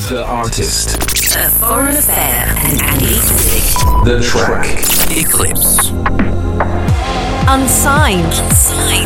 The artist. A Foreign Affair and Andy Music. The track. Eclipse. Unsigned.